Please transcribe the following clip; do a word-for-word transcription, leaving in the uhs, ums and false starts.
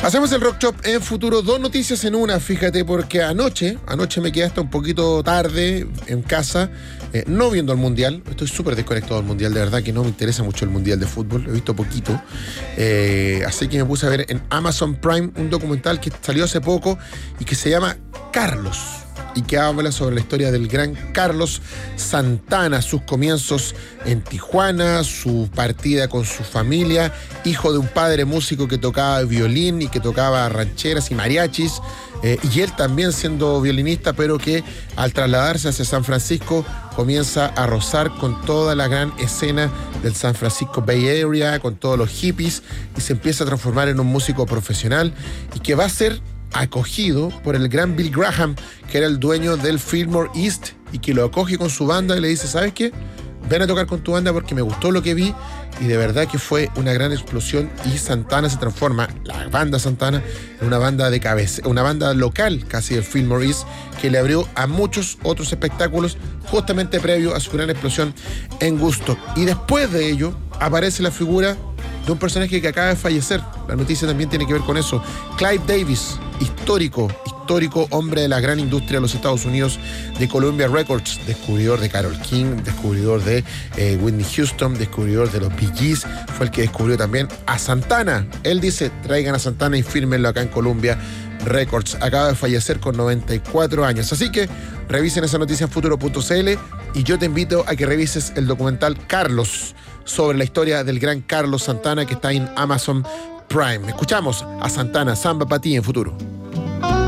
Hacemos el Rock Shop en Futuro, dos noticias en una, fíjate, porque anoche, anoche me quedé hasta un poquito tarde en casa, eh, no viendo el Mundial. Estoy súper desconectado del Mundial, de verdad que no me interesa mucho el Mundial de fútbol, he visto poquito. Eh, así que me puse a ver en Amazon Prime un documental que salió hace poco y que se llama Carlos, y que habla sobre la historia del gran Carlos Santana, sus comienzos en Tijuana, su partida con su familia, hijo de un padre músico que tocaba violín y que tocaba rancheras y mariachis, eh, y él también siendo violinista, pero que al trasladarse hacia San Francisco comienza a rozar con toda la gran escena del San Francisco Bay Area, con todos los hippies, y se empieza a transformar en un músico profesional y que va a ser acogido por el gran Bill Graham, que era el dueño del Fillmore East, y que lo acoge con su banda y le dice: ¿sabes qué? Ven a tocar con tu banda porque me gustó lo que vi. Y de verdad que fue una gran explosión, y Santana se transforma, la banda Santana, en una banda de cabeza, una banda local casi del Fillmore East, que le abrió a muchos otros espectáculos justamente previo a su gran explosión en Woodstock. Y después de ello aparece la figura de un personaje que acaba de fallecer. La noticia también tiene que ver con eso. Clive Davis, histórico, histórico hombre de la gran industria de los Estados Unidos, de Columbia Records, descubridor de Carole King, descubridor de eh, Whitney Houston, descubridor de los Bee Gees, fue el que descubrió también a Santana. Él dice: traigan a Santana y fírmenlo acá en Columbia Records. Acaba de fallecer con noventa y cuatro años. Así que revisen esa noticia en futuro punto c l, y yo te invito a que revises el documental Carlos, sobre la historia del gran Carlos Santana, que está en Amazon Prime. Escuchamos a Santana, Samba para ti en Futuro.